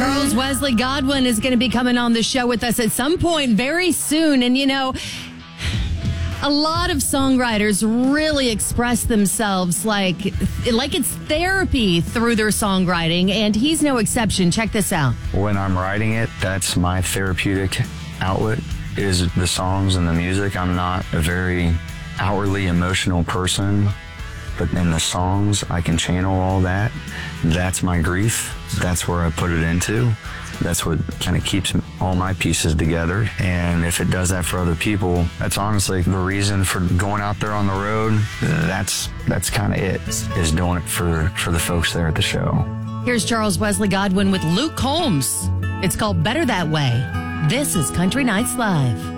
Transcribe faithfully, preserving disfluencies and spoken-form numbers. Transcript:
Charles Wesley Godwin is going to be coming on the show with us at some point very soon. And, you know, a lot of songwriters really express themselves like, like it's therapy through their songwriting, and he's no exception. Check this out. When I'm writing it, that's my therapeutic outlet, is the songs and the music. I'm not a very outwardly emotional person, but in the songs, I can channel all that. That's my grief. That's where I put it into. That's what kind of keeps all my pieces together. And if it does that for other people, that's honestly the reason for going out there on the road. That's that's kind of it, is doing it for, for the folks there at the show. Here's Charles Wesley Godwin with Luke Combs. It's called Better That Way. This is Country Nights Live.